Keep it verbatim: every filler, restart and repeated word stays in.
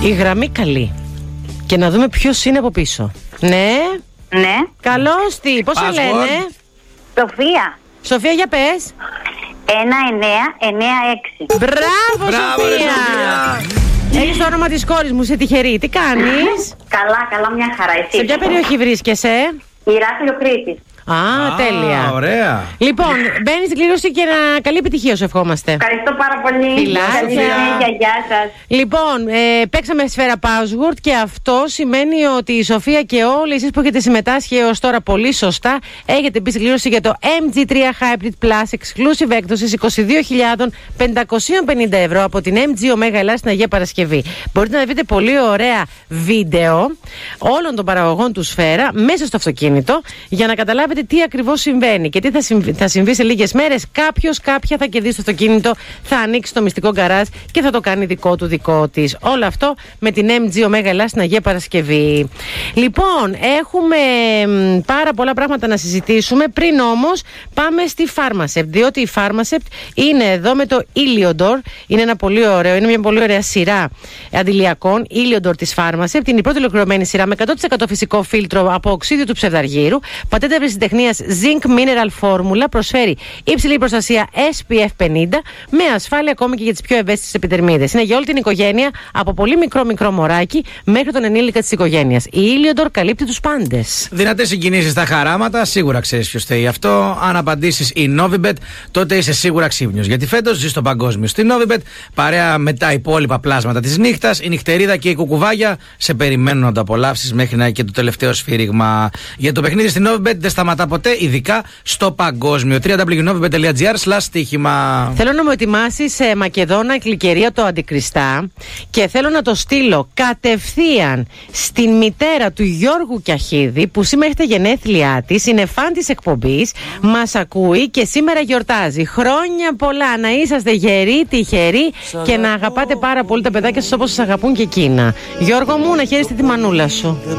Η γραμμή καλή. Και να δούμε ποιος είναι από πίσω. Ναι. Ναι. Καλώς τι. Πώς σε λένε? Σοφία. Σοφία, για πες. ένα εννέα εννέα έξι. Μπράβο, Μπράβο, Σοφία. Σοφία. Έχεις το όνομα της κόρης μου, είσαι τυχερή. Τι κάνεις? Καλά, καλά, μια χαρά. Εσύ? Σε ποια περιοχή βρίσκεσαι? Ηράκλειο Κρήτης. Α, Α, τέλεια. Ωραία. Λοιπόν, μπαίνεις στην κλήρωση και να καλή επιτυχία σου ευχόμαστε. Ευχαριστώ πάρα πολύ. Φιλάκια. Καλή συνέχεια, γεια σας. Λοιπόν, ε, παίξαμε σφαίρα password και αυτό σημαίνει ότι η Σοφία και όλοι εσείς που έχετε συμμετάσχει έως τώρα πολύ σωστά έχετε μπει στην κλήρωση για το εμ τζι τρία Hybrid Plus Exclusive έκδοσης είκοσι δύο χιλιάδες πεντακόσια πενήντα ευρώ από την εμ τζι Omega Ελλάς στην Αγία Παρασκευή. Μπορείτε να δείτε πολύ ωραία βίντεο όλων των παραγωγών του Σφαίρα μέσα στο αυτοκίνητο για να καταλάβετε τι ακριβώς συμβαίνει και τι θα συμβεί, θα συμβεί σε λίγες μέρες. Κάποιος, κάποια θα κερδίσει το αυτοκίνητο, θα ανοίξει το μυστικό γκαράζ και θα το κάνει δικό του, δικό της. Όλο αυτό με την εμ τζι Omega Ελλάς στην Αγία Παρασκευή. Λοιπόν, έχουμε μ, πάρα πολλά πράγματα να συζητήσουμε. Πριν όμως πάμε στη Pharmacept, διότι η Pharmacept είναι εδώ με το Iliodor. Είναι ένα πολύ ωραίο, είναι μια πολύ ωραία σειρά αντιλιακών. Iliodor της Pharmacept είναι η πρώτη ολοκληρωμένη σειρά με εκατό τοις εκατό φυσικό φίλτρο από οξύδιο του ψευδαργύρου. Πατέντα ευρεσιτεχνίας Zinc Mineral Formula, προσφέρει υψηλή προστασία ες πι εφ πενήντα με ασφάλεια ακόμη και για τις πιο ευαίσθητες επιδερμίδες. Είναι για όλη την οικογένεια, από πολύ μικρό μικρό μωράκι μέχρι τον ενήλικα της οικογένειας. Η Iliodor καλύπτει τους πάντες. Δυνατές συγκινήσεις στα χαράματα, σίγουρα ξέρεις ποιος θέλει αυτό. Αν απαντήσεις η Novibet, τότε είσαι σίγουρα ξύπνιος. Γιατί φέτος ζεις στο παγκόσμιο. Στη Novibet, παρέα με τα υπόλοιπα πλάσματα της νύχτας, η νυχτερίδα και η κουκουβάγια σε περιμένουν να το απολαύσεις μέχρι να είναι και το τελευταίο σφύριγμα. Για το παιχνίδι στη Novibet δεν σταματά ποτέ, ειδικά στο παγκόσμιο. double-u double-u double-u τελεία novibet τελεία gr slash στοίχημα. Θέλω να μου ετοιμάσεις ε, Μακεδόνα γλυκερία το αντικριστά και θέλω να το στείλω κατευθείαν στην μητέρα του Γιώργου Κιαχίδη που σήμερα έχει τα γενέθλιά της, είναι φαν της εκπομπής, μας ακούει και σήμερα γιορτάζει. Χρόνια πολλά, να είσαστε γεροί, τυχεροί και να αγαπάτε πάρα πολύ τα παιδάκια σας όπως σας αγαπούν και εκείνα. Γιώργο μου, να χαίρεστε τη μανούλα σου.